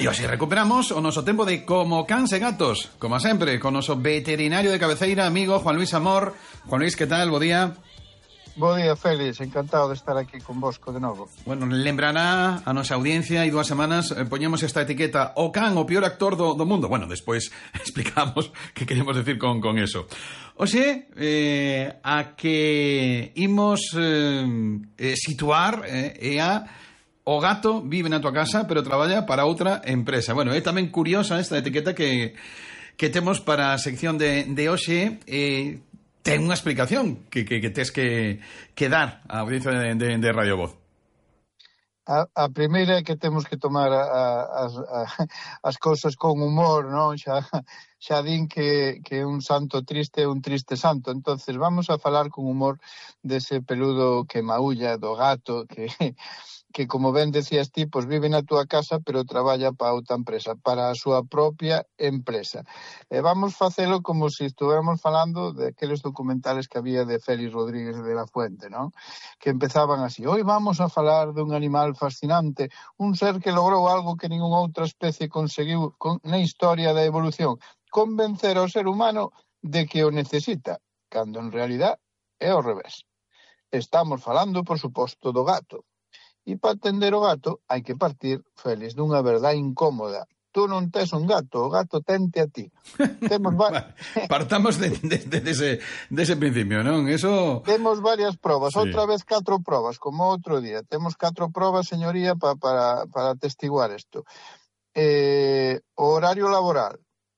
E hoxe recuperamos o noso tempo de Como Cans e Gatos, como sempre, con o noso veterinario de cabeceira, amigo Juan Luis Amor. Juan Luis, que tal? Bo día. Bo día, Félix, encantado de estar aquí con vosco de novo. Bueno, lembrará a nosa audiencia, e 2 semanas poñemos esta etiqueta: o can, o peor actor do mundo. Bueno, despois explicamos que queremos decir con eso. Oxe, a que imos situar é a o gato vive na tua casa, pero traballa para outra empresa. Bueno, é tamén curiosa esta etiqueta que temos para a sección de hoxe. Ten unha explicación que tes que dar á audiencia de Radio Voz. A primeira é que temos que tomar as cousas con humor, non? Xa din que un santo triste é un triste santo. Entonces vamos a falar con humor dese peludo que maulla do gato que como ben decías ti, pois vive na túa casa, pero traballa para outra empresa, para a súa propia empresa. E vamos facelo como se estuviéramos falando de aqueles documentales que había de Félix Rodríguez de la Fuente, non? Que empezaban así: hoy vamos a falar dun animal fascinante, un ser que logrou algo que ningunha outra especie conseguiu na historia da evolución, convencer ao ser humano de que o necesita, cando en realidad é ao revés. Estamos falando, por suposto, do gato. E para atender o gato hai que partir, Félix, dunha verdade incómoda. Tú non tes un gato, o gato tente a ti. Partamos dese principio, non? Eso... Temos varias probas, sí. Outra vez 4 probas, como outro día. Temos 4 probas, señoría, para atestiguar isto. O horario laboral.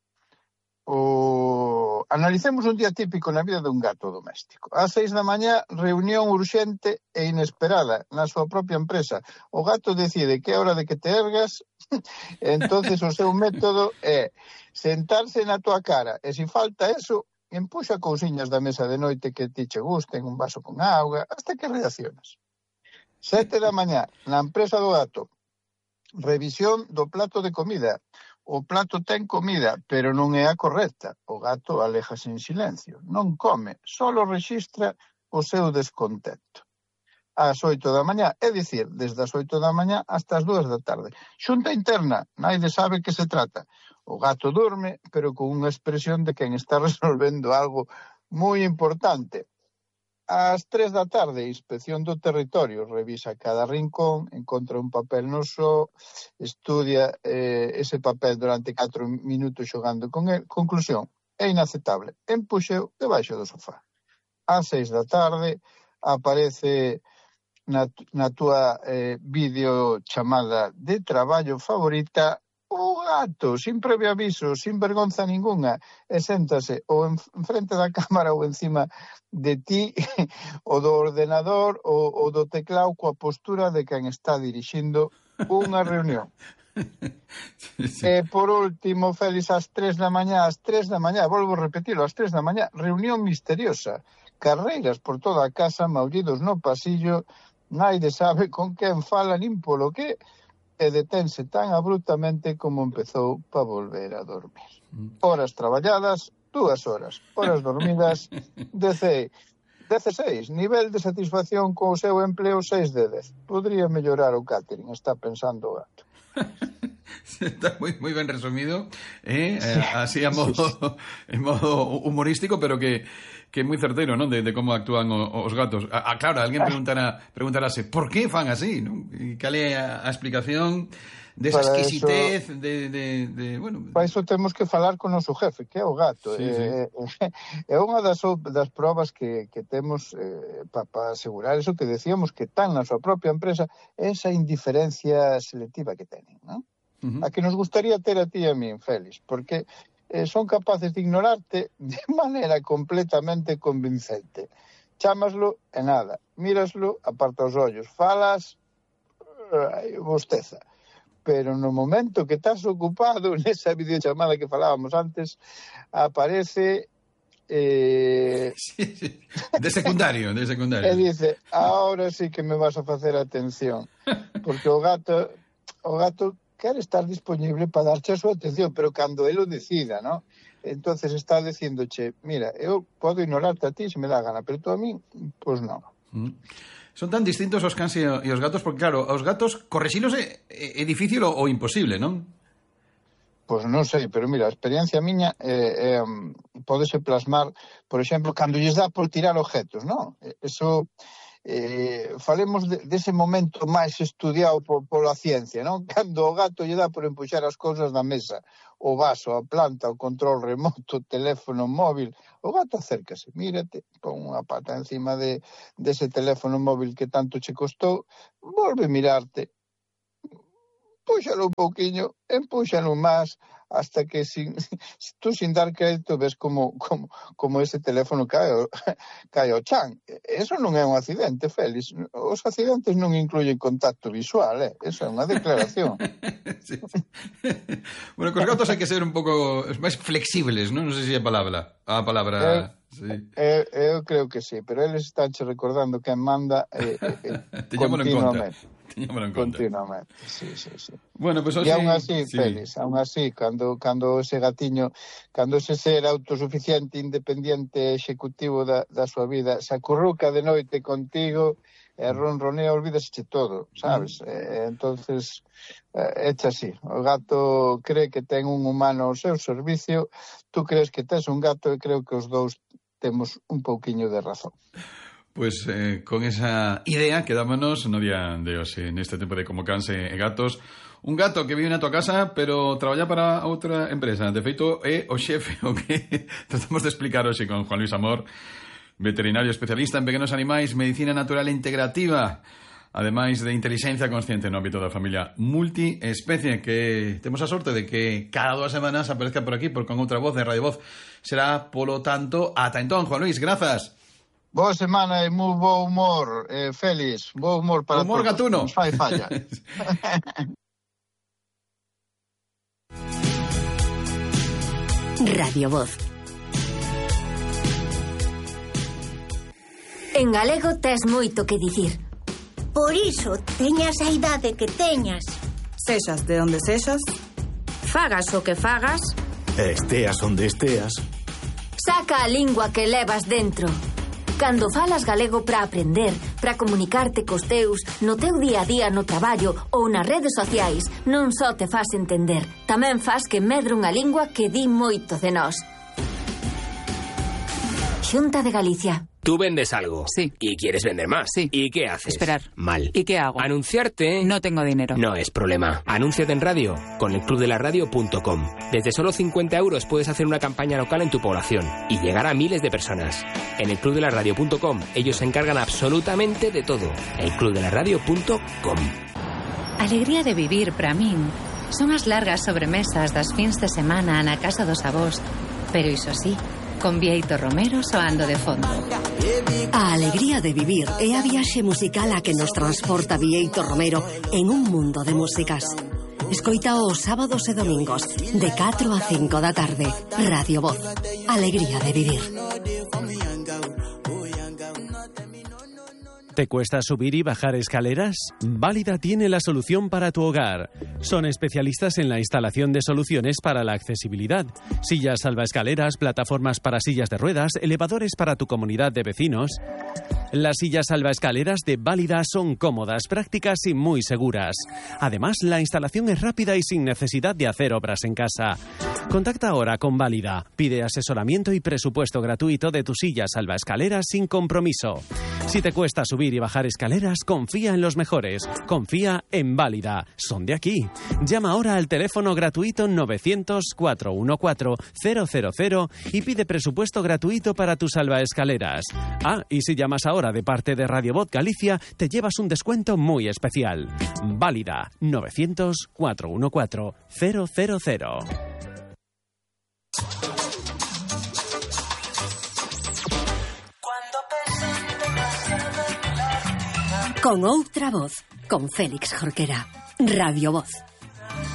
Analicemos un día típico na vida dun gato doméstico. Ás 6 da mañá, reunión urxente e inesperada na súa propia empresa. O gato decide que é hora de que te ergas, entonces o seu método é sentarse na túa cara, e se falta eso, empuxa cousiñas da mesa de noite que ti che gusten, un vaso con auga, hasta que reaccionas. 7 da mañá, na empresa do gato, revisión do plato de comida. O plato ten comida, pero non é a correcta. O gato aléjase en silencio. Non come, solo rexistra o seu descontento. Ás 8 da mañá, é dicir, desde as 8 da mañá hasta as 2 da tarde. Xunta interna, naide sabe que se trata. O gato dorme, pero con unha expresión de quen está resolvendo algo moi importante. Ás 3 da tarde, inspección do territorio, revisa cada rincón, encontra un papel no só, estudia ese papel durante 4 minutos xogando con el. Conclusión, é inaceptable. Empuxeu debaixo do sofá. Ás 6 da tarde, aparece na túa videochamada de traballo favorita o gato, sin previo aviso, sin vergonza ninguna, e séntase ou enfrente da cámara ou encima de ti, o do ordenador ou do teclado, coa postura de quen está dirixindo unha reunión. Sí. E por último, Félix, ás 3 da mañá, volvo a repetirlo, ás 3 da mañá, reunión misteriosa, carreiras por toda a casa, maullidos no pasillo, naide sabe con quen fala nin polo que, e detense tan abruptamente como empezou para volver a dormir. Horas traballadas, 2 horas. Horas dormidas, 16. Nivel de satisfacción co seu empleo, 6 de 10. Podría mellorar o catering, está pensando o gato. Está moi ben resumido, así en modo humorístico, pero que é moi certeiro, non? De como actúan os gatos. Claro, alguén preguntarase por que fan así, non? E cal é a explicación desa exquisitez bueno... Para iso temos que falar con o noso jefe, que é o gato. Sí, sí. É unha das probas que temos para asegurar eso que decíamos, que tan na súa propia empresa, esa indiferencia selectiva que tenen, non? A que nos gustaría ter a ti e a min, Félix, porque son capaces de ignorarte de maneira completamente convincente. Chámaslo e nada, míraslo, aparta os ollos, falas, bosteza. Pero no momento que estás ocupado, nesa videochamada que falábamos antes, aparece... Sí. De secundario. E dice, ahora sí que me vas a facer atención, porque o gato quer estar disponible para darche a súa atención, pero cando ele o decida, ¿no? Entonces está dicindoche, mira, eu podo ignorarte a ti se me dá gana, pero tú a mí, pois non. Son tan distintos os cans e os gatos, porque claro, aos gatos correxilos é difícil ou imposible, non? Pois non sei, pero mira, a experiencia miña pódese plasmar, por exemplo, cando lles dá por tirar objetos, non? Eso, falemos dese momento máis estudiado pola ciencia, non? Cando o gato lle dá por empuxar as cousas da mesa, o vaso, a planta, o control remoto, o teléfono móvil, o gato acércase, mírate, pon unha pata encima dese teléfono móvil que tanto che costou, volve mirarte, púxalo un pouquiño, empúxalo máis, hasta que tú sin dar crédito ves como ese teléfono cae ao chan. Eso non é un accidente, Félix. Os accidentes non incluyen contacto visual, eso é unha declaración. Sí. Bueno, cos gatos hai que ser un pouco máis flexibles, non? Non sei se é a palabra... Sí. Eu creo que sí, pero eles estánche recordando quen manda continuamente. Continuamente, sí. Bueno, pues e aún así, sí. Félix, aún así, cando ese gatiño, cando ese ser autosuficiente, independiente, executivo da súa vida, se acurruca de noite contigo, ronronea, olvídase todo, sabes? Entonces, echa así. O gato cree que ten un humano ao seu servicio, tú crees que tes un gato e creo que os dous temos un pouquiño de razón. Pues con esa idea quedámonos no día de hoxe, neste tempo de Como Cans e Gatos. Un gato que vive na tua casa, pero traballa para outra empresa. De feito, é o xefe o que tratamos de explicar hoxe con Juan Luis Amor, veterinario especialista en pequenos animais, medicina natural integrativa, ademais de inteligencia consciente no ámbito da familia multiespecie, que temos a sorte de que cada 2 semanas aparezca por aquí, con outra voz de Radio Voz. Será, polo tanto, ata entón, Juan Luis, grazas. Boa semana e moi bo humor, Félix. Bo humor para humor todos. Gatuno. Non fai falla. Radio Voz. En galego tes moito que dicir. Por iso, teñas a idade que teñas. Sexas de onde sexas. Fagas o que fagas. Esteas onde esteas. Saca a lingua que levas dentro. Cando falas galego para aprender, para comunicarte cos teus, no teu día a día no traballo ou nas redes sociais, non só te fas entender, tamén fas que medre unha lingua que di moito de nós. Xunta de Galicia. Tú vendes algo. Sí. Y quieres vender más. Sí. ¿Y qué haces? Esperar. Mal. ¿Y qué hago? Anunciarte. No tengo dinero. No es problema. Anúnciate en radio con elclubdelaradio.com. Desde solo 50 euros puedes hacer una campaña local en tu población y llegar a miles de personas. En elclubdelaradio.com ellos se encargan absolutamente de todo. elclubdelaradio.com. Alegría de vivir para min son as largas sobremesas das fins de semana na casa dos avós, pero iso sí, con Bieito Romero soando de fondo. A alegría de vivir é a viaxe musical a que nos transporta Bieito Romero en un mundo de músicas. Escoita os sábados e domingos de 4 a 5 da tarde. Radio Voz. Alegría de vivir. ¿Te cuesta subir y bajar escaleras? Válida tiene la solución para tu hogar. Son especialistas en la instalación de soluciones para la accesibilidad. Sillas salvaescaleras, plataformas para sillas de ruedas, elevadores para tu comunidad de vecinos. Las sillas salvaescaleras de Válida son cómodas, prácticas y muy seguras. Además, la instalación es rápida y sin necesidad de hacer obras en casa. Contacta ahora con Válida. Pide asesoramiento y presupuesto gratuito de tu silla salvaescaleras sin compromiso. Si te cuesta subir y bajar escaleras, confía en los mejores. Confía en Válida. Son de aquí. Llama ahora al teléfono gratuito 900-414-000 y pide presupuesto gratuito para tus salvaescaleras. Ah, y si llamas ahora de parte de Radio Voz Galicia, te llevas un descuento muy especial. Válida. 900-414-000. Con outra voz, con Félix Jorquera. Radio Voz.